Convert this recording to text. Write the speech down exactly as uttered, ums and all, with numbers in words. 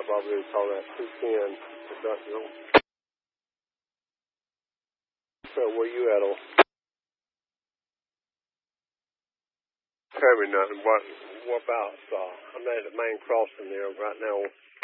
up over there, call that two ten. So where you at, on? Tell me nothing. What, what about, uh, I'm at the main crossing there right now.